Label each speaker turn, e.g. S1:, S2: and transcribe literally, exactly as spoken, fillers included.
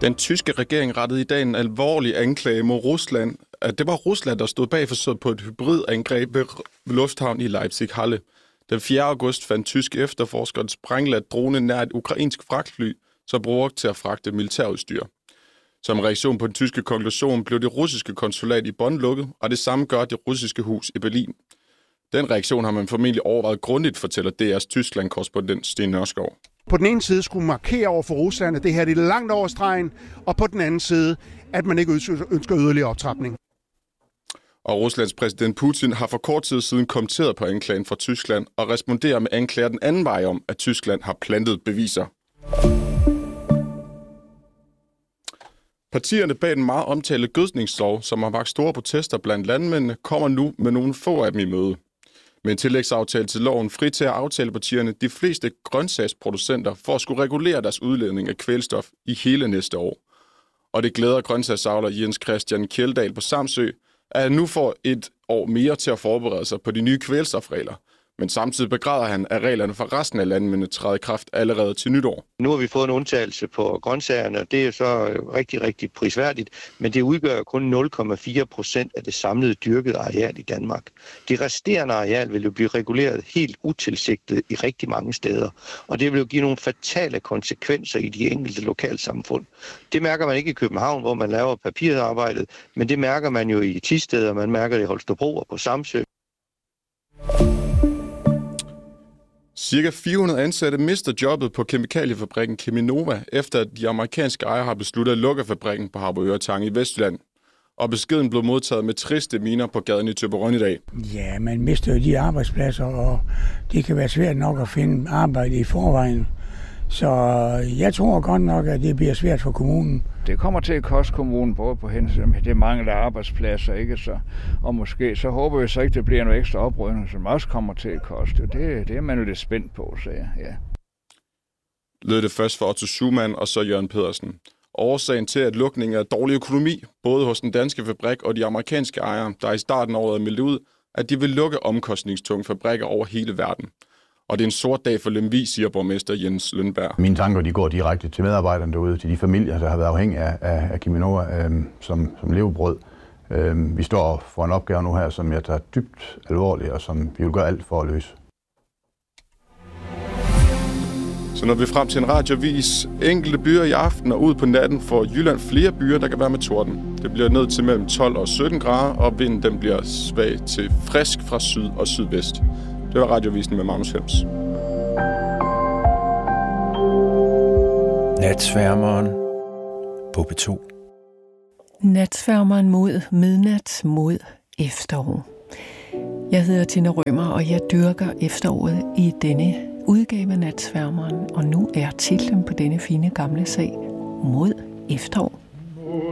S1: Den tyske regering rettede i dag en alvorlig anklage mod Rusland. At det var Rusland, der stod bag forsøget på et hybridangreb ved lufthavn i Leipzig-Halle. Den fjerde august fandt tyske efterforskere en sprængladt drone nær et ukrainsk fragtfly, som bruger til at fragte militærudstyr. Som reaktion på den tyske konklusion blev det russiske konsulat i Bonn lukket, og det samme gør det russiske hus i Berlin. Den reaktion har man formentlig overvejet grundigt, fortæller D R's Tyskland-korrespondent Sten Nørskov.
S2: På den ene side skulle markere over for Rusland, at det her det er langt over stregen, og på den anden side, at man ikke ønsker yderligere optrapning.
S1: Og Ruslands præsident Putin har for kort tid siden kommenteret på anklagen fra Tyskland og responderer med anklager den anden vej om, at Tyskland har plantet beviser. Partierne bag den meget omtalte gødskningslov, som har vakt store protester blandt landmændene, kommer nu med nogle få af dem i møde. Med en tillægsaftale til loven fritager aftalepartierne de fleste grøntsagsproducenter for at skulle regulere deres udledning af kvælstof i hele næste år. Og det glæder grøntsagsavler Jens Christian Kjeldahl på Samsø, at han nu får et år mere til at forberede sig på de nye kvælstofregler. Men samtidig begræder han, at reglerne for resten af landmændene træder i kraft allerede til nytår.
S3: Nu har vi fået en undtagelse på grøntsagerne, og det er så rigtig, rigtig prisværdigt, men det udgør kun nul komma fire procent af det samlede dyrkede areal i Danmark. Det resterende areal vil jo blive reguleret helt utilsigtet i rigtig mange steder, og det vil jo give nogle fatale konsekvenser i de enkelte lokalsamfund. Det mærker man ikke i København, hvor man laver papirarbejdet, men det mærker man jo i Thisted, og man mærker det i Holstebro og på Samsø.
S1: Cirka fire hundrede ansatte mister jobbet på kemikaliefabrikken Cheminova, efter at de amerikanske ejere har besluttet at lukke fabrikken på Harboøre Tange i Vestjylland. Og beskeden blev modtaget med triste miner på gaden i Thyborøn i dag.
S4: Ja, man mister jo de arbejdspladser, og det kan være svært nok at finde arbejde i forvejen. Så jeg tror godt nok, at det bliver svært for kommunen.
S5: Det kommer til at koste kommunen både på hensyn med det mangel af arbejdspladser, ikke så, og måske så håber vi så ikke, det bliver noget ekstra oprydning, som også kommer til at koste. Det, det er man jo lidt spændt på, så ja. ja.
S1: Lød det først for Otto Schumann og så Jørgen Pedersen. Årsagen til, at lukningen er dårlig økonomi, både hos den danske fabrik og de amerikanske ejere, der i starten af året meldte ud, at de vil lukke omkostningstunge fabrikker over hele verden. Og det er en sort dag for Lemvig, siger borgmester Jens Lønberg.
S6: Mine tanker de går direkte til medarbejderne derude, til de familier, der har været afhængige af, af, af Cheminova øh, som, som levebrød. Øh, vi står for en opgave nu her, som jeg tager dybt alvorligt, og som vi vil gøre alt for at løse.
S1: Så når vi er frem til en radiovis, enkelte byer i aften og ud på natten får Jylland flere byer, der kan være med torden. Det bliver ned til mellem tolv og sytten grader, og vinden den bliver svag til frisk fra syd og sydvest. Det var radiovisen med Magnus Hems.
S7: Natsværmeren på P to.
S8: Natsværmeren mod midnat mod efterår. Jeg hedder Tina Rømer, og jeg dyrker efteråret i denne udgave af Natsværmeren. Og nu er titlen på denne fine gamle sag mod efterår.